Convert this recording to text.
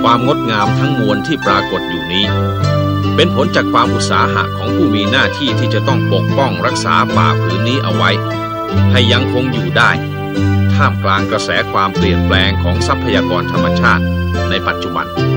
ความงดงามทั้งมวลที่ปรากฏอยู่นี้เป็นผลจากความอุตสาหะของผู้มีหน้าที่ที่จะต้องปกป้องรักษาป่าผืนนี้เอาไว้ให้ยังคงอยู่ได้ท่ามกลางกระแสความเปลี่ยนแปลงของทรัพยากรธรรมชาติในปัจจุบัน